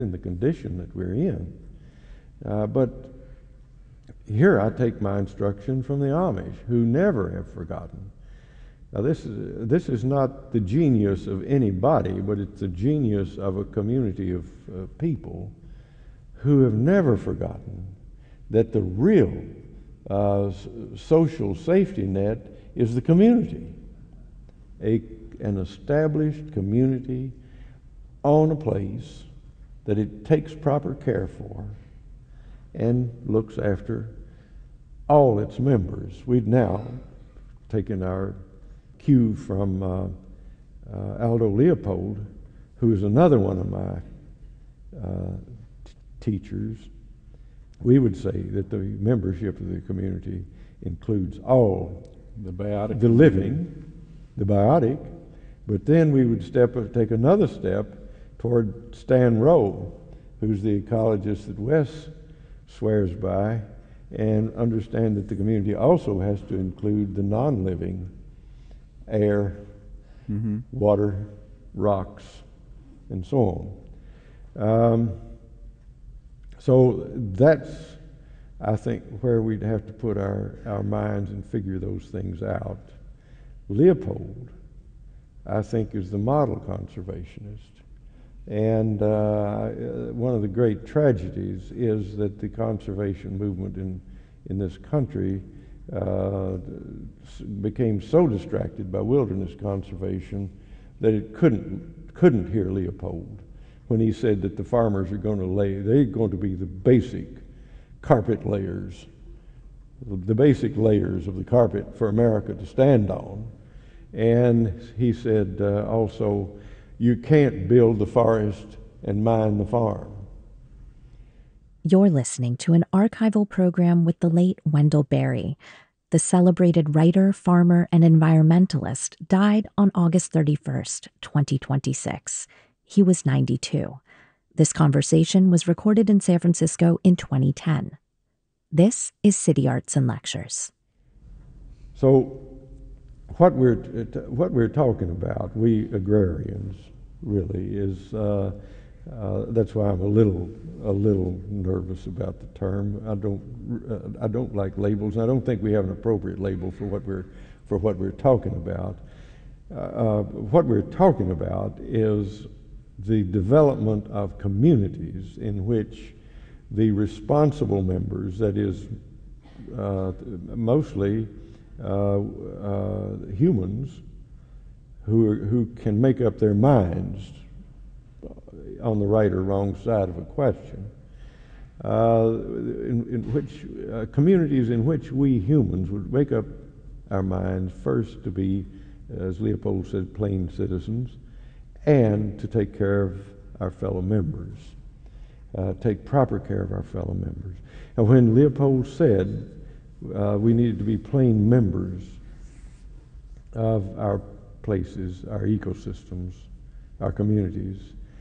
in the condition that we're in. But here I take my instruction from the Amish, who never have forgotten. Now this is not the genius of anybody, but it's the genius of a community of people who have never forgotten that the real social safety net is the community. An established community on a place that it takes proper care for and looks after all its members. We've now taken our cue from Aldo Leopold, who is another one of my teachers. We would say that the membership of the community includes all the living, the biotic, but then we would take another step toward Stan Rowe, who's the ecologist that Wes swears by, and understand that the community also has to include the non-living air, water, rocks, and so on. So that's, I think, where we'd have to put our minds and figure those things out. Leopold, I think, is the model conservationist. And one of the great tragedies is that the conservation movement in this country became so distracted by wilderness conservation that it couldn't hear Leopold when he said that the farmers they're going to be the basic carpet layers, the basic layers of the carpet for America to stand on. And he said also, you can't build the forest and mine the farm. You're listening to an archival program with the late Wendell Berry. The celebrated writer, farmer, and environmentalist died on August 31st, 2026. He was 92. This conversation was recorded in San Francisco in 2010. This is City Arts and Lectures. So what we're talking about, we agrarians, really, is that's why I'm a little nervous about the term. I don't like labels, and I don't think we have an appropriate label for what we're talking about. What we're talking about is the development of communities in which the responsible members, that is, mostly humans who can make up their minds on the right or wrong side of a question, communities in which we humans would make up our minds first to be, as Leopold said, plain citizens, and to take care of our fellow members, take proper care of our fellow members. And when Leopold said we needed to be plain members of our places, our ecosystems, our communities,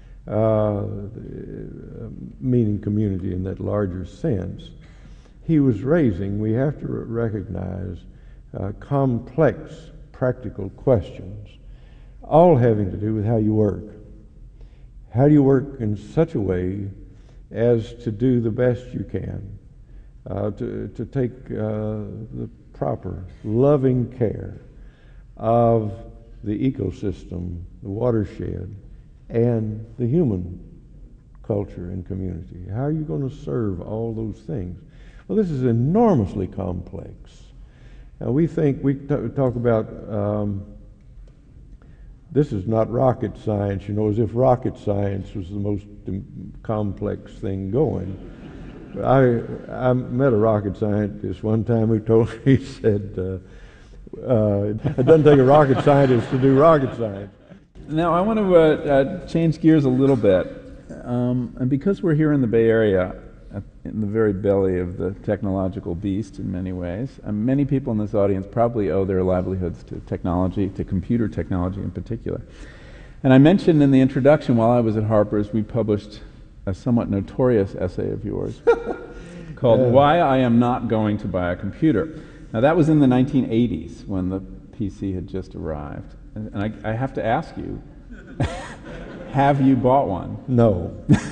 meaning community in that larger sense, he was raising, we have to recognize, complex practical questions, all having to do with how you work. How do you work in such a way as to do the best you can, to take the proper, loving care of the ecosystem, the watershed, and the human culture and community? How are you going to serve all those things? Well, this is enormously complex. We talk about this is not rocket science, as if rocket science was the most complex thing going. I met a rocket scientist one time he said, it doesn't take a rocket scientist to do rocket science. Now, I want to change gears a little bit. And because we're here in the Bay Area, in the very belly of the technological beast in many ways, many people in this audience probably owe their livelihoods to technology, to computer technology in particular. And I mentioned in the introduction, while I was at Harper's, we published a somewhat notorious essay of yours called Why I Am Not Going to Buy a Computer. Now, that was in the 1980s when the PC had just arrived. And I have to ask you, have you bought one? No.